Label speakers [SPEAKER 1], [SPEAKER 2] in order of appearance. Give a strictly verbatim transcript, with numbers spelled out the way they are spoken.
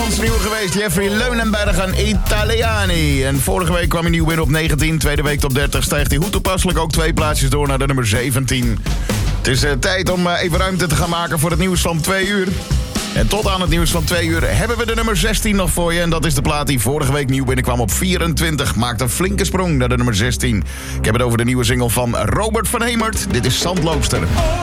[SPEAKER 1] Nederlands nieuw geweest. Jeffrey Leunenberg en Italiani. En vorige week kwam hij nieuw binnen op negentien. Tweede week top dertig stijgt hij hoe toepasselijk ook twee plaatsjes door naar de nummer zeventien. Het is uh, tijd om uh, even ruimte te gaan maken voor het nieuws van twee uur. En tot aan het nieuws van twee uur hebben we de nummer zestien nog voor je. En dat is de plaat die vorige week nieuw binnenkwam op vierentwintig. Maakt een flinke sprong naar de nummer zestien. Ik heb het over de nieuwe single van Robert van Hemert. Dit is Zandloopster.